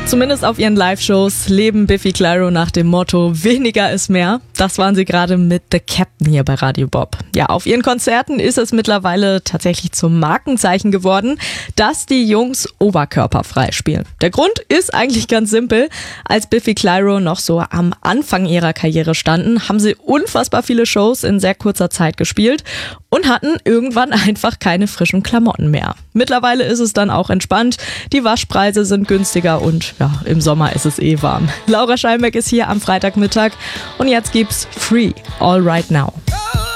Zumindest auf ihren Live-Shows leben Biffy Clyro nach dem Motto weniger ist mehr. Das waren sie gerade mit The Captain hier bei Radio Bob. Ja, auf ihren Konzerten ist es mittlerweile tatsächlich zum Markenzeichen geworden, dass die Jungs oberkörperfrei spielen. Der Grund ist eigentlich ganz simpel. Als Biffy Clyro noch so am Anfang ihrer Karriere standen, haben sie unfassbar viele Shows in sehr kurzer Zeit gespielt und hatten irgendwann einfach keine frischen Klamotten mehr. Mittlerweile ist es dann auch entspannt. Die Waschpreise sind günstiger und ja, im Sommer ist es warm. Laura Scheinbeck ist hier am Freitagmittag und jetzt gibt's Free All Right Now.